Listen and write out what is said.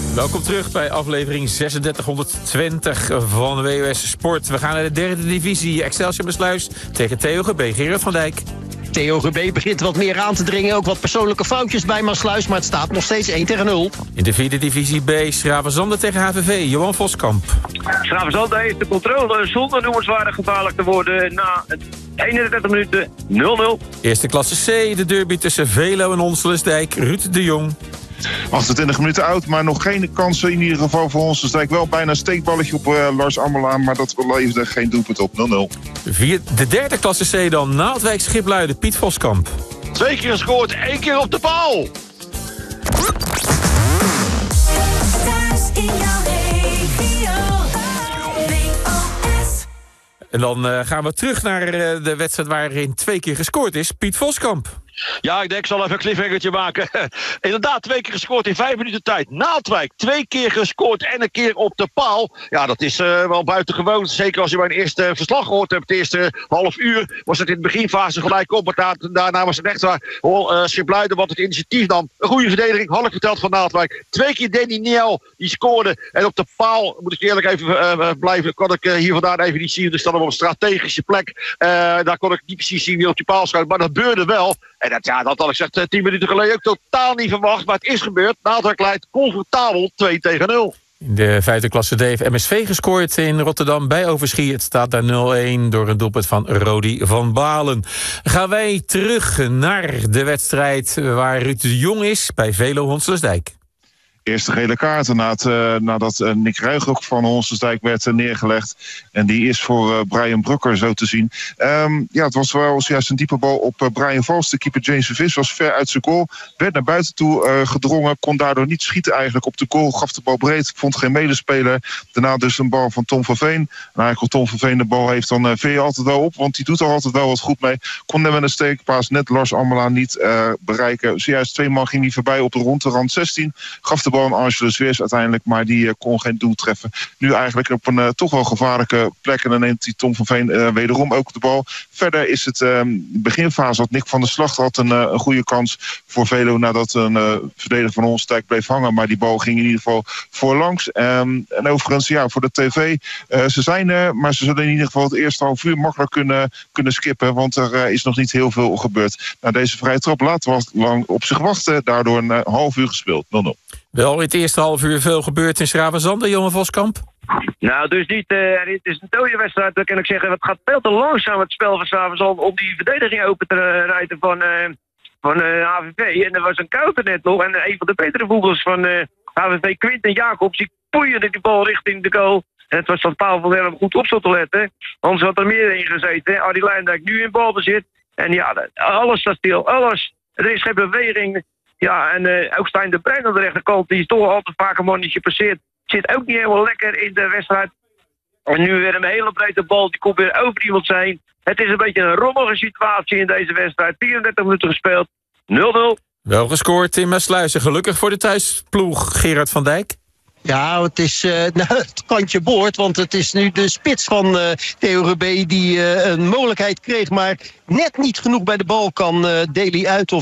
Welkom terug bij aflevering 3620 van WOS Sport. We gaan naar de derde divisie. Excelsior Maassluis tegen TOGB. Gerard van Dijk. TOGB begint wat meer aan te dringen. Ook wat persoonlijke foutjes bij Maassluis, maar het staat nog steeds 1-0. In de vierde divisie B, Schravenzande tegen HVV. Johan Voskamp. Schravenzande heeft de controle zonder noemenswaardig gevaarlijk te worden na 31 minuten 0-0. Eerste klasse C, de derby tussen Velo en Onselersdijk. Ruud de Jong. 28 minuten oud, maar nog geen kansen in ieder geval voor ons. Dus wel bijna een steekballetje op Lars Ammerlaan, maar dat leverde geen doelpunt op. 0-0. De derde klasse C dan, Naaldwijk Schipluiden. Piet Voskamp. 2 keer gescoord, 1 keer op de paal. En dan gaan we terug naar de wedstrijd waarin 2 keer gescoord is. Piet Voskamp. Ja, ik denk, ik zal even een cliffhangertje maken. Inderdaad, 2 keer gescoord in 5 minuten tijd. Naaldwijk, 2 keer gescoord en een keer op de paal. Ja, dat is wel buitengewoon. Zeker als je mijn eerste verslag gehoord hebt. Het eerste half uur was het in de beginfase gelijk op. Maar daarna was het echt waar Schipluiden wat het initiatief nam. Een goede verdediging, had ik verteld van Naaldwijk. 2 keer Danny Niel, die scoorde. En op de paal, moet ik eerlijk even blijven, kon ik hier vandaan even niet zien. Er staat op een strategische plek. Daar kon ik niet precies zien wie op die paal schoot. Maar dat gebeurde wel. En dat had ik gezegd 10 minuten geleden ook totaal niet verwacht. Maar het is gebeurd. Naaldwijk leidt comfortabel 2-0. In de vijfde klasse D heeft MSV gescoord in Rotterdam bij Overschie. Het staat daar 0-1 door een doelpunt van Rodi van Balen. Gaan wij terug naar de wedstrijd waar Ruud de Jong is bij Velo Honselersdijk. Eerste gele kaart nadat Nick Ruigrok van Honselersdijk werd neergelegd. En die is voor Brian Brucker zo te zien. Het was wel juist een diepe bal op Brian Vals. De keeper James Vervis was ver uit zijn goal. Werd naar buiten toe gedrongen. Kon daardoor niet schieten eigenlijk op de goal. Gaf de bal breed. Vond geen medespeler. Daarna dus een bal van Tom van Veen. En eigenlijk Tom van Veen de bal heeft, dan veer je altijd wel op. Want die doet er altijd wel wat goed mee. Kon net met een steekpaas net Lars Ammerlaan niet bereiken. Zojuist 2 man ging hij voorbij op de rond 16. Gaf de bal aan Angelo Zweers uiteindelijk, maar die kon geen doel treffen. Nu eigenlijk op een toch wel gevaarlijke plek. En dan neemt die Tom van Veen wederom ook de bal. Verder is het beginfase dat Nick van der Slag had een goede kans voor Velo nadat een verdediger van Honselersdijk bleef hangen. Maar die bal ging in ieder geval voorlangs. En overigens, voor de tv, ze zijn er, maar ze zullen in ieder geval het eerste half uur makkelijk kunnen skippen, want er is nog niet heel veel gebeurd. Nou, deze vrije trap laten we lang op zich wachten. Daardoor een half uur gespeeld. 0-0. Wel in het eerste half uur veel gebeurd in Schravenzande, Johan Voskamp. Nou, dus niet. Het is een dode wedstrijd, dat kan ik zeggen. Het gaat veel te langzaam het spel van Schravenzande om die verdediging open te rijden van HVV. En er was een counter net nog. En een van de betere voetballers van HVV, Quinten Jacobs, die poeierde die bal richting de goal. En het was van Paul van Werm goed op zo te letten. Anders had er meer in gezeten. Arie Luijendijk nu in balbezit. En ja, alles staat stil. Alles. Er is geen beweging. Ja, en ook Stijn de Bruin aan de rechterkant, die is toch altijd vaak een mannetje passeert. Zit ook niet helemaal lekker in de wedstrijd. En nu weer een hele brede bal, die komt weer over iemand zijn. Het is een beetje een rommelige situatie in deze wedstrijd. 34 minuten gespeeld, 0-0. Wel gescoord in Maassluis. Gelukkig voor de thuisploeg, Gerard van Dijk. Ja, het is het kantje boord, want het is nu de spits van TOGB die een mogelijkheid kreeg, maar net niet genoeg bij de bal kan Deli uit.